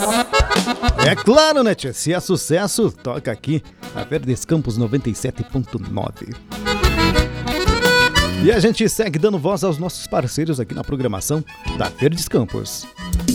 É claro, né, tia? Se é sucesso, toca aqui na Verdes Campos 97.9. E a gente segue dando voz aos nossos parceiros aqui na programação da Verdes Campos.